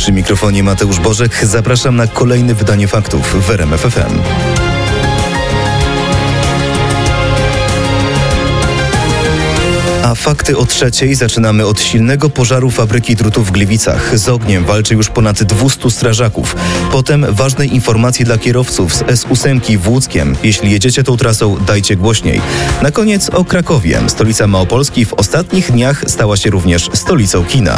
Przy mikrofonie Mateusz Bożek. Zapraszam na kolejne wydanie faktów w RMF FM. A fakty o 3:00 zaczynamy od silnego pożaru fabryki drutów w Gliwicach. Z ogniem walczy już ponad 200 strażaków. Potem ważne informacje dla kierowców z S8 w Łódzkiem. Jeśli jedziecie tą trasą, dajcie głośniej. Na koniec o Krakowie. Stolica Małopolski w ostatnich dniach stała się również stolicą kina.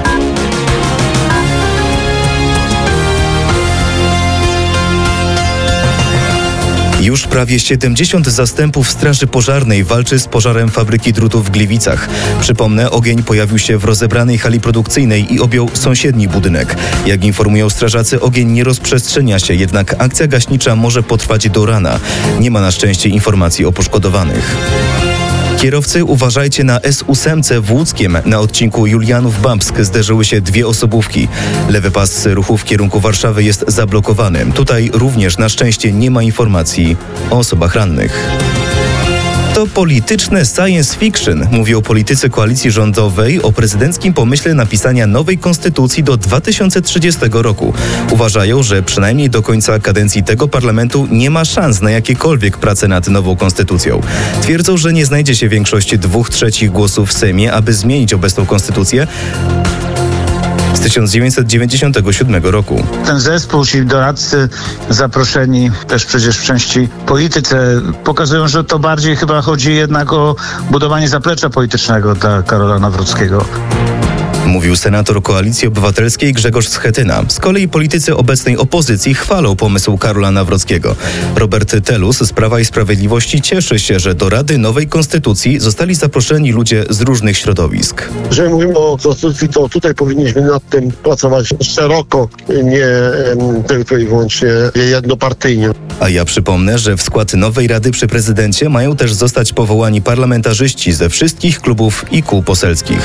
Już prawie 70 zastępów Straży Pożarnej walczy z pożarem fabryki drutów w Gliwicach. Przypomnę, ogień pojawił się w rozebranej hali produkcyjnej i objął sąsiedni budynek. Jak informują strażacy, ogień nie rozprzestrzenia się, jednak akcja gaśnicza może potrwać do rana. Nie ma na szczęście informacji o poszkodowanych. Kierowcy, uważajcie na S8 w Łódzkiem. Na odcinku Julianów-Babsk zderzyły się dwie osobówki. Lewy pas ruchu w kierunku Warszawy jest zablokowany. Tutaj również na szczęście nie ma informacji o osobach rannych. To polityczne science fiction, mówią politycy koalicji rządowej o prezydenckim pomyśle napisania nowej konstytucji do 2030 roku. Uważają, że przynajmniej do końca kadencji tego parlamentu nie ma szans na jakiekolwiek prace nad nową konstytucją. Twierdzą, że nie znajdzie się większości 2/3 głosów w Sejmie, aby zmienić obecną konstytucję z 1997 roku. Ten zespół, ci doradcy zaproszeni też przecież w części polityce pokazują, że to bardziej chyba chodzi jednak o budowanie zaplecza politycznego dla Karola Nawrockiego. Mówił senator Koalicji Obywatelskiej Grzegorz Schetyna. Z kolei politycy obecnej opozycji chwalą pomysł Karola Nawrockiego. Robert Telus z Prawa i Sprawiedliwości cieszy się, że do Rady nowej Konstytucji zostali zaproszeni ludzie z różnych środowisk. Jeżeli mówimy o konstytucji, to tutaj powinniśmy nad tym pracować szeroko, nie tylko i wyłącznie jednopartyjnie. A ja przypomnę, że w skład nowej Rady przy prezydencie mają też zostać powołani parlamentarzyści ze wszystkich klubów i kół poselskich.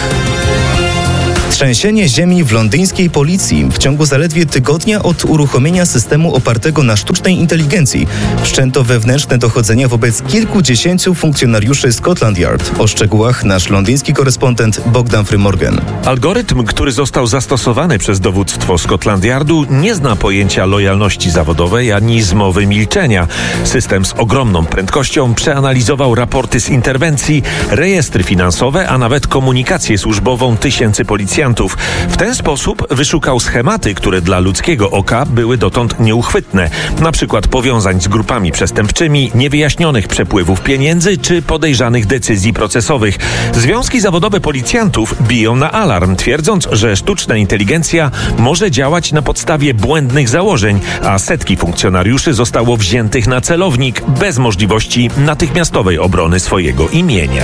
Trzęsienie ziemi w londyńskiej policji. W ciągu zaledwie tygodnia od uruchomienia systemu opartego na sztucznej inteligencji wszczęto wewnętrzne dochodzenia wobec kilkudziesięciu funkcjonariuszy Scotland Yard. O szczegółach nasz londyński korespondent Bogdan Frymorgan. Algorytm, który został zastosowany przez dowództwo Scotland Yardu, nie zna pojęcia lojalności zawodowej ani zmowy milczenia. System z ogromną prędkością przeanalizował raporty z interwencji, rejestry finansowe, a nawet komunikację służbową tysięcy policjantów. W ten sposób wyszukał schematy, które dla ludzkiego oka były dotąd nieuchwytne. Na przykład powiązań z grupami przestępczymi, niewyjaśnionych przepływów pieniędzy czy podejrzanych decyzji procesowych. Związki zawodowe policjantów biją na alarm, twierdząc, że sztuczna inteligencja może działać na podstawie błędnych założeń, a setki funkcjonariuszy zostało wziętych na celownik bez możliwości natychmiastowej obrony swojego imienia.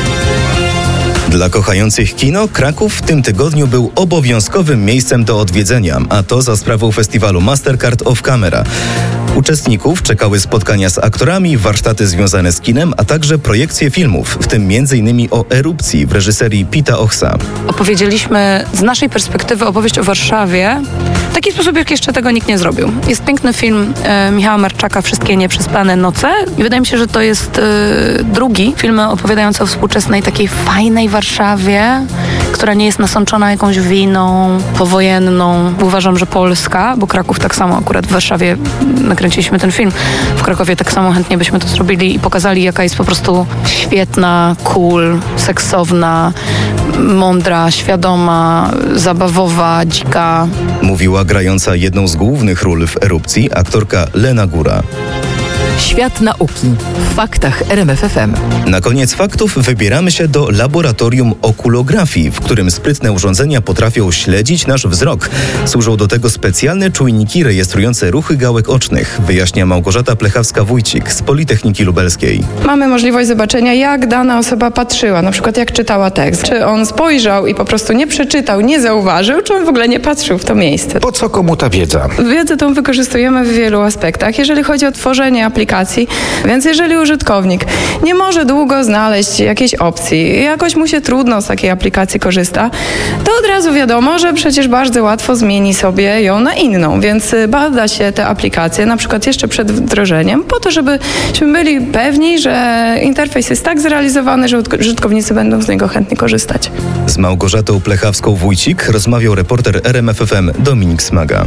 Dla kochających kino Kraków w tym tygodniu był obowiązkowym miejscem do odwiedzenia, a to za sprawą festiwalu Mastercard Off Camera. Uczestników czekały spotkania z aktorami, warsztaty związane z kinem, a także projekcje filmów, w tym m.in. o Erupcji w reżyserii Pita Ochsa. Opowiedzieliśmy z naszej perspektywy opowieść o Warszawie w taki sposób, jak jeszcze tego nikt nie zrobił. Jest piękny film Michała Marczaka Wszystkie nieprzespane noce i wydaje mi się, że to jest drugi film opowiadający o współczesnej takiej fajnej Warszawie, która nie jest nasączona jakąś winą powojenną. Uważam, że polska, bo Kraków tak samo, akurat w Warszawie nakręciliśmy ten film. W Krakowie tak samo chętnie byśmy to zrobili i pokazali, jaka jest po prostu świetna, cool, seksowna, mądra, świadoma, zabawowa, dzika. Mówiła grająca jedną z głównych ról w Erupcji aktorka Lena Góra. Świat nauki w faktach RMF FM. Na koniec faktów wybieramy się do laboratorium okulografii, w którym sprytne urządzenia potrafią śledzić nasz wzrok. Służą do tego specjalne czujniki rejestrujące ruchy gałek ocznych, wyjaśnia Małgorzata Plechawska-Wójcik z Politechniki Lubelskiej. Mamy możliwość zobaczenia, jak dana osoba patrzyła, na przykład jak czytała tekst. Czy on spojrzał i po prostu nie przeczytał, nie zauważył, czy on w ogóle nie patrzył w to miejsce. Po co komu ta wiedza? Wiedzę tą wykorzystujemy w wielu aspektach. Jeżeli chodzi o tworzenie aplikacji aplikacji, więc jeżeli użytkownik nie może długo znaleźć jakiejś opcji, jakoś mu się trudno z takiej aplikacji korzysta, to od razu wiadomo, że przecież bardzo łatwo zmieni sobie ją na inną, więc bada się te aplikacje, na przykład jeszcze przed wdrożeniem, po to, żebyśmy byli pewni, że interfejs jest tak zrealizowany, że użytkownicy będą z niego chętnie korzystać. Z Małgorzatą Plechawską-Wójcik rozmawiał reporter RMF FM Dominik Smaga.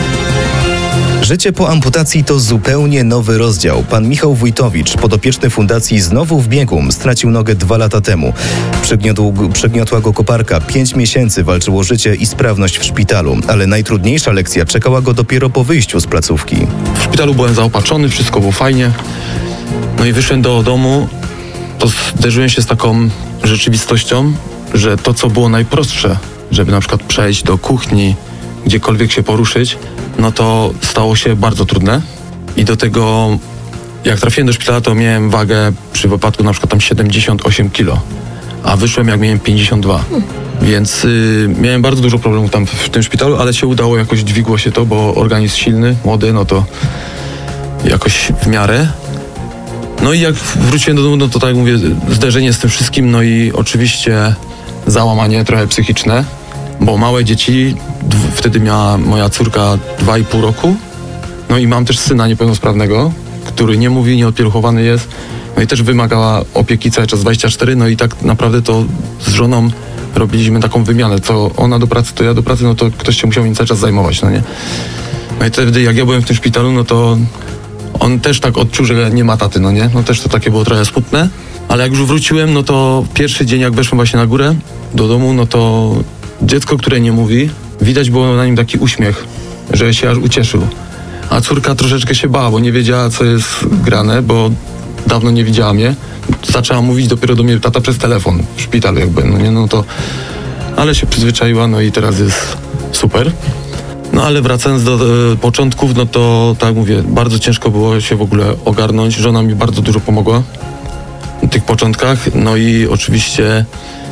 Życie po amputacji to zupełnie nowy rozdział. Pan Michał Wójtowicz, podopieczny fundacji Znowu w biegu, stracił nogę 2 lata temu. Przygniotła go koparka. 5 miesięcy walczył o życie i sprawność w szpitalu, ale najtrudniejsza lekcja czekała go dopiero po wyjściu z placówki. W szpitalu byłem zaopatrzony, wszystko było fajnie. No i wyszedłem do domu, to zderzyłem się z taką rzeczywistością, że to, co było najprostsze, żeby na przykład przejść do kuchni, gdziekolwiek się poruszyć, no to stało się bardzo trudne. I do tego, jak trafiłem do szpitala, to miałem wagę przy wypadku na przykład tam 78 kg, a wyszłem jak miałem 52. Więc miałem bardzo dużo problemów tam w tym szpitalu, ale się udało, jakoś dźwigło się to, bo organizm silny, młody, no to jakoś w miarę. No i jak wróciłem do domu, no to tak jak mówię, zderzenie z tym wszystkim, no i oczywiście załamanie trochę psychiczne, bo małe dzieci, wtedy miała moja córka 2,5 roku, no i mam też syna niepełnosprawnego, który nie mówi, nieodpieluchowany jest, no i też wymagała opieki cały czas 24, no i tak naprawdę to z żoną robiliśmy taką wymianę, co ona do pracy, to ja do pracy, no to ktoś się musiał nim cały czas zajmować, no nie? No i wtedy jak ja byłem w tym szpitalu, no to on też tak odczuł, że nie ma taty, no nie? No też to takie było trochę smutne, ale jak już wróciłem, no to pierwszy dzień, jak weszłem właśnie na górę do domu, no to dziecko, które nie mówi, widać było na nim taki uśmiech, że się aż ucieszył. A córka troszeczkę się bała, bo nie wiedziała, co jest grane, bo dawno nie widziała mnie. Zaczęła mówić dopiero do mnie tata przez telefon w szpitalu jakby, no nie? No to, ale się przyzwyczaiła, no i teraz jest super. No ale wracając do początków, no to tak mówię, bardzo ciężko było się w ogóle ogarnąć. Żona mi bardzo dużo pomogła w tych początkach, no i oczywiście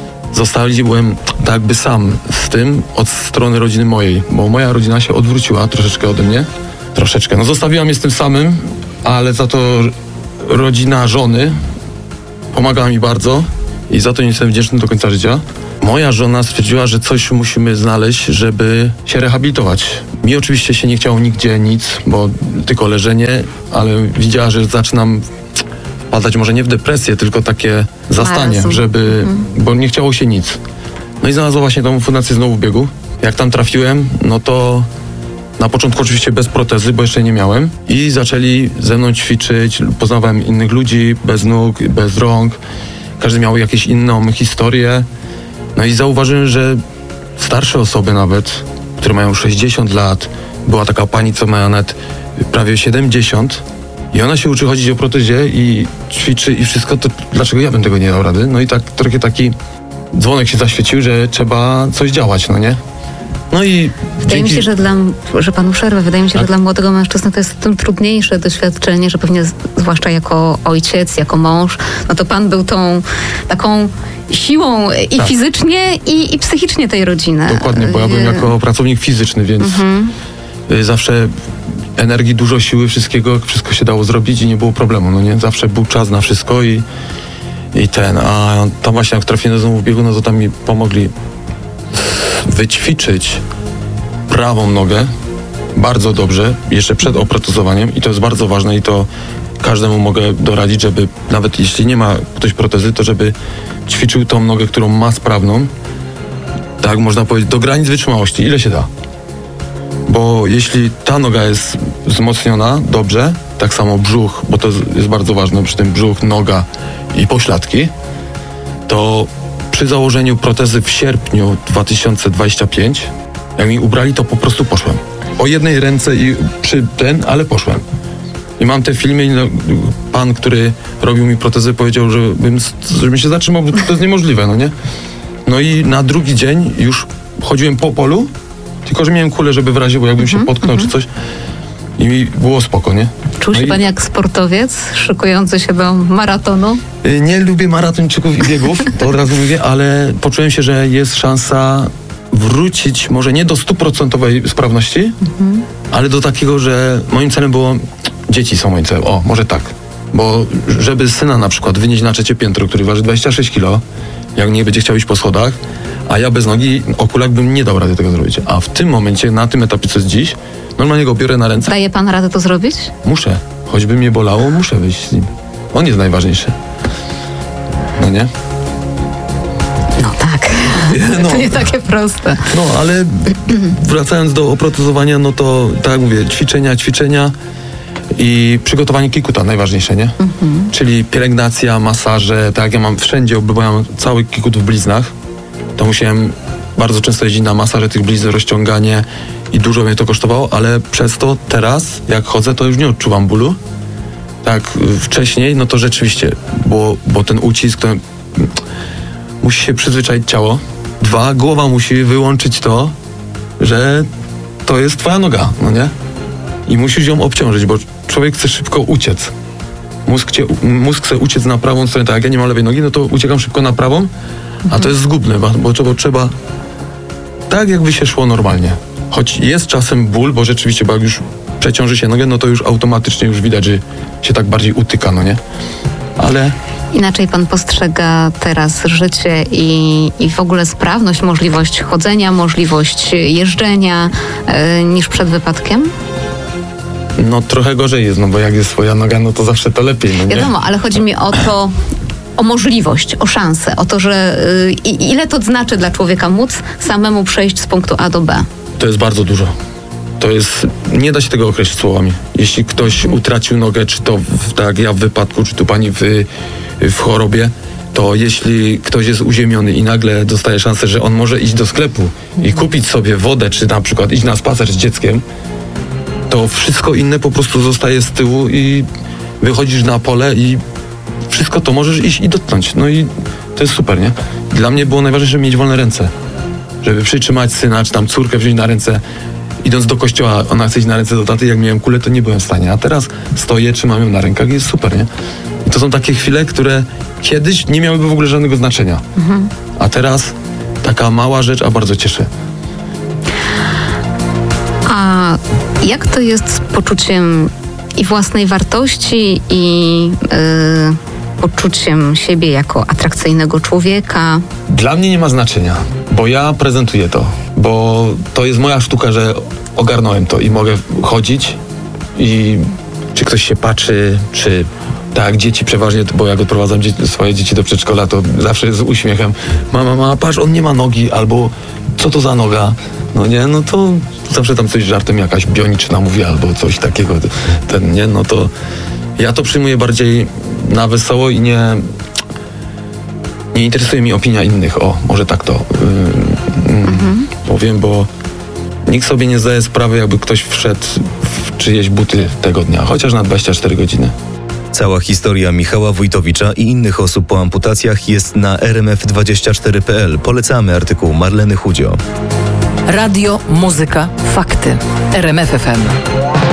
byłem tak jakby sam z tym od strony rodziny mojej, bo moja rodzina się odwróciła troszeczkę ode mnie. Troszeczkę. No zostawiła mnie z tym samym, ale za to rodzina żony pomagała mi bardzo i za to jestem wdzięczny do końca życia. Moja żona stwierdziła, że coś musimy znaleźć, żeby się rehabilitować. Mi oczywiście się nie chciało nigdzie nic, bo tylko leżenie, ale widziała, że zaczynam wpadać może nie w depresję, tylko takie zastanie, żeby, bo nie chciało się nic. No i znalazła właśnie tą fundację Znowu w biegu. Jak tam trafiłem, no to na początku oczywiście bez protezy, bo jeszcze nie miałem. I zaczęli ze mną ćwiczyć, poznawałem innych ludzi, bez nóg, bez rąk. Każdy miał jakąś inną historię. No i zauważyłem, że starsze osoby nawet, które mają 60 lat, była taka pani, co ma nawet prawie 70 i ona się uczy chodzić o protezie i ćwiczy i wszystko, to dlaczego ja bym tego nie dał rady? No i tak trochę taki dzwonek się zaświecił, że trzeba coś działać, no nie? No i wydaje mi się, że panu przerwę, wydaje mi się, że dla młodego mężczyzny to jest tym trudniejsze doświadczenie, że pewnie zwłaszcza jako ojciec, jako mąż, no to pan był tą taką siłą i fizycznie, i psychicznie tej rodziny. Dokładnie, bo ja byłem jako pracownik fizyczny, więc zawsze energii, dużo siły, wszystko się dało zrobić i nie było problemu, no nie? Zawsze był czas na wszystko i a tam właśnie jak trafiłem znowu w biegu, no to tam mi pomogli wyćwiczyć prawą nogę bardzo dobrze, jeszcze przed oprotezowaniem i to jest bardzo ważne i to każdemu mogę doradzić, żeby nawet jeśli nie ma ktoś protezy, to żeby ćwiczył tą nogę, którą ma sprawną, tak można powiedzieć, do granic wytrzymałości, ile się da. Bo jeśli ta noga jest wzmocniona dobrze, tak samo brzuch, bo to jest bardzo ważne, przy tym brzuch, noga i pośladki, to przy założeniu protezy w sierpniu 2025, jak mi ubrali, to po prostu poszłem. O jednej ręce i ale poszłem. I mam te filmy i pan, który robił mi protezę, powiedział, żebym się zatrzymał, bo to jest niemożliwe, no nie? No i na drugi dzień już chodziłem po polu, tylko że miałem kulę, żeby w razie, bo jakbym się potknął czy coś i mi było spoko, nie? Czuł się pan jak sportowiec szykujący się do maratonu? Nie lubię maratończyków i biegów, to od razu mówię, ale poczułem się, że jest szansa wrócić może nie do 100% sprawności, ale do takiego, że moim celem było dzieci są moim celem. O, może tak. Bo żeby syna na przykład wynieść na 3. piętro, który waży 26 kg, jak nie będzie chciał iść po schodach, a ja bez nogi, o kulach bym nie dał rady tego zrobić. A w tym momencie, na tym etapie, co jest dziś, normalnie go biorę na ręce. Daje pan radę to zrobić? Muszę. Choćby mnie bolało, muszę wyjść z nim. On jest najważniejszy. No nie? No tak. No. To nie takie proste. No, ale wracając do oprotezowania, no to tak jak mówię, ćwiczenia i przygotowanie kikuta najważniejsze, nie? Czyli pielęgnacja, masaże, tak jak ja mam wszędzie, bo ja mam cały kikut w bliznach, to musiałem bardzo często jeździć na masaże tych blizn, rozciąganie i dużo mnie to kosztowało, ale przez to teraz, jak chodzę, to już nie odczuwam bólu. Tak wcześniej, no to rzeczywiście, bo ten ucisk, to musi się przyzwyczaić ciało. 2, głowa musi wyłączyć to, że to jest twoja noga, no nie? I musisz ją obciążyć, bo człowiek chce szybko uciec. Mózg chce uciec na prawą stronę, tak jak ja nie mam lewej nogi, no to uciekam szybko na prawą, a to jest zgubne, bo trzeba tak jakby się szło normalnie. Choć jest czasem ból, bo rzeczywiście, bo jak już przeciąży się nogę, no to już automatycznie już widać, że się tak bardziej utyka, no nie? Ale... Inaczej pan postrzega teraz życie i w ogóle sprawność, możliwość chodzenia, możliwość jeżdżenia niż przed wypadkiem? No trochę gorzej jest, no bo jak jest swoja noga, no to zawsze to lepiej, no nie? Wiadomo, ale chodzi mi o to, o możliwość, o szansę, o to, że ile to znaczy dla człowieka móc samemu przejść z punktu A do B. To jest bardzo dużo. To jest, nie da się tego określić słowami. Jeśli ktoś utracił nogę, czy to tak jak ja w wypadku, czy tu pani w chorobie, to jeśli ktoś jest uziemiony i nagle dostaje szansę, że on może iść do sklepu i kupić sobie wodę, czy na przykład iść na spacer z dzieckiem, to wszystko inne po prostu zostaje z tyłu i wychodzisz na pole i wszystko to możesz iść i dotknąć. No i to jest super, nie? Dla mnie było najważniejsze mieć wolne ręce. Żeby przytrzymać syna, czy tam córkę wziąć na ręce. Idąc do kościoła, ona chce iść na ręce do taty, jak miałem kulę, to nie byłem w stanie. A teraz stoję, trzymam ją na rękach i jest super, nie? I to są takie chwile, które kiedyś nie miałyby w ogóle żadnego znaczenia. A teraz taka mała rzecz, a bardzo cieszy. A jak to jest z poczuciem i własnej wartości i poczuciem siebie jako atrakcyjnego człowieka? Dla mnie nie ma znaczenia, bo ja prezentuję to, bo to jest moja sztuka, że ogarnąłem to i mogę chodzić i czy ktoś się patrzy, czy tak, dzieci przeważnie, bo jak odprowadzam swoje dzieci do przedszkola, to zawsze z uśmiechem mama, patrz, on nie ma nogi, albo co to za noga? No nie, no to zawsze tam coś żartem jakaś bioniczna mówi, albo coś takiego, nie, no to ja to przyjmuję bardziej na wesoło i nie interesuje mi opinia innych, może tak to powiem, bo nikt sobie nie zdaje sprawy, jakby ktoś wszedł w czyjeś buty tego dnia, chociaż na 24 godziny. Cała historia Michała Wójtowicza i innych osób po amputacjach jest na rmf24.pl. Polecamy artykuł Marleny Chudzio. Radio, muzyka, fakty. RMF FM.